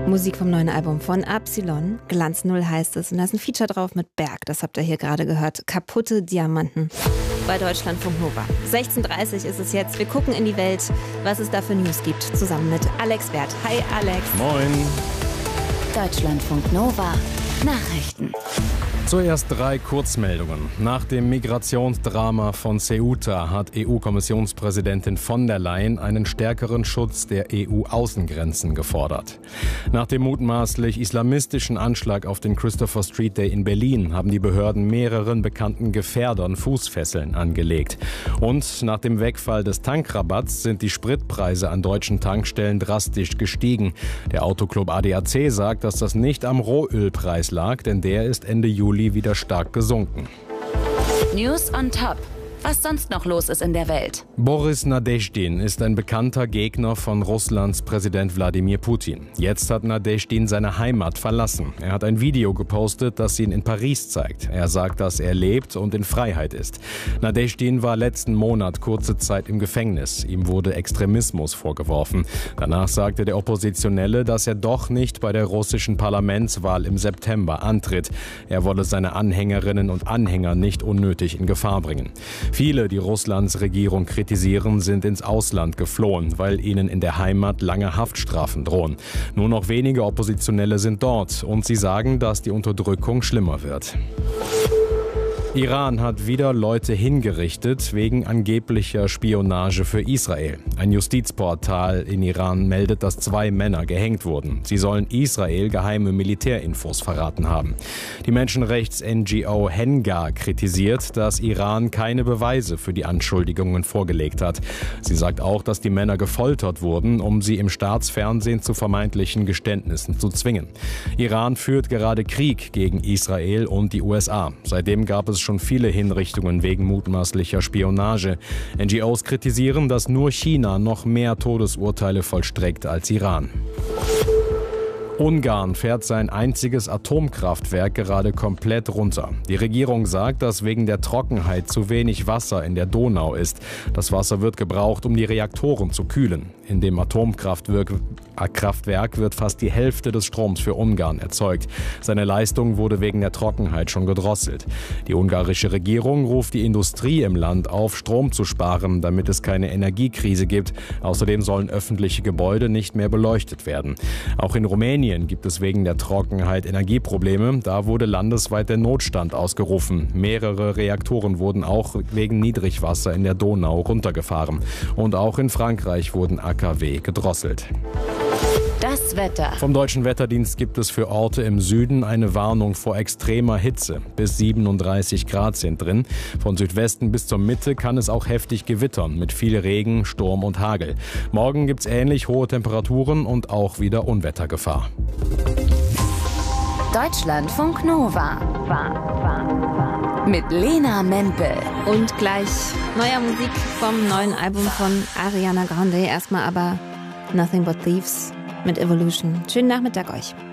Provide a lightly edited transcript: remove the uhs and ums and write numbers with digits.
Musik vom neuen Album von Absilon. Glanz Null heißt es. Und da ist ein Feature drauf mit Berg. Das habt ihr hier gerade gehört. Kaputte Diamanten bei Deutschlandfunk Nova. 16:30 ist es jetzt. Wir gucken in die Welt, was es da für News gibt. Zusammen mit Alex Wert. Hi Alex. Moin. Deutschlandfunk Nova. Nachrichten. Zuerst 3 Kurzmeldungen. Nach dem Migrationsdrama von Ceuta hat EU-Kommissionspräsidentin von der Leyen einen stärkeren Schutz der EU-Außengrenzen gefordert. Nach dem mutmaßlich islamistischen Anschlag auf den Christopher Street Day in Berlin haben die Behörden mehreren bekannten Gefährdern Fußfesseln angelegt. Und nach dem Wegfall des Tankrabatts sind die Spritpreise an deutschen Tankstellen drastisch gestiegen. Der Autoclub ADAC sagt, dass das nicht am Rohölpreis lag, denn der ist Ende Juli wieder stark gesunken. News on top. Was sonst noch los ist in der Welt. Boris Nadeschdin ist ein bekannter Gegner von Russlands Präsident Wladimir Putin. Jetzt hat Nadeschdin seine Heimat verlassen. Er hat ein Video gepostet, das ihn in Paris zeigt. Er sagt, dass er lebt und in Freiheit ist. Nadeschdin war letzten Monat kurze Zeit im Gefängnis. Ihm wurde Extremismus vorgeworfen. Danach sagte der Oppositionelle, dass er doch nicht bei der russischen Parlamentswahl im September antritt. Er wolle seine Anhängerinnen und Anhänger nicht unnötig in Gefahr bringen. Viele, die Russlands Regierung kritisieren, sind ins Ausland geflohen, weil ihnen in der Heimat lange Haftstrafen drohen. Nur noch wenige Oppositionelle sind dort und sie sagen, dass die Unterdrückung schlimmer wird. Iran hat wieder Leute hingerichtet wegen angeblicher Spionage für Israel. Ein Justizportal in Iran meldet, dass 2 Männer gehängt wurden. Sie sollen Israel geheime Militärinfos verraten haben. Die Menschenrechts-NGO Henga kritisiert, dass Iran keine Beweise für die Anschuldigungen vorgelegt hat. Sie sagt auch, dass die Männer gefoltert wurden, um sie im Staatsfernsehen zu vermeintlichen Geständnissen zu zwingen. Iran führt gerade Krieg gegen Israel und die USA. Seitdem gab es schon viele Hinrichtungen wegen mutmaßlicher Spionage. NGOs kritisieren, dass nur China noch mehr Todesurteile vollstreckt als Iran. Ungarn fährt sein einziges Atomkraftwerk gerade komplett runter. Die Regierung sagt, dass wegen der Trockenheit zu wenig Wasser in der Donau ist. Das Wasser wird gebraucht, um die Reaktoren zu kühlen. In dem Atomkraftwerk wird fast die Hälfte des Stroms für Ungarn erzeugt. Seine Leistung wurde wegen der Trockenheit schon gedrosselt. Die ungarische Regierung ruft die Industrie im Land auf, Strom zu sparen, damit es keine Energiekrise gibt. Außerdem sollen öffentliche Gebäude nicht mehr beleuchtet werden. Auch in Rumänien gibt es wegen der Trockenheit Energieprobleme. Da wurde landesweit der Notstand ausgerufen. Mehrere Reaktoren wurden auch wegen Niedrigwasser in der Donau runtergefahren. Und auch in Frankreich wurden AKW gedrosselt. Das Wetter. Vom Deutschen Wetterdienst gibt es für Orte im Süden eine Warnung vor extremer Hitze. Bis 37 Grad sind drin. Von Südwesten bis zur Mitte kann es auch heftig gewittern mit viel Regen, Sturm und Hagel. Morgen gibt es ähnlich hohe Temperaturen und auch wieder Unwettergefahr. Deutschlandfunk Nova. Mit Lena Mempel. Und gleich neuer Musik vom neuen Album von Ariana Grande. Erstmal aber Nothing But Thieves mit Evolution. Schönen Nachmittag euch.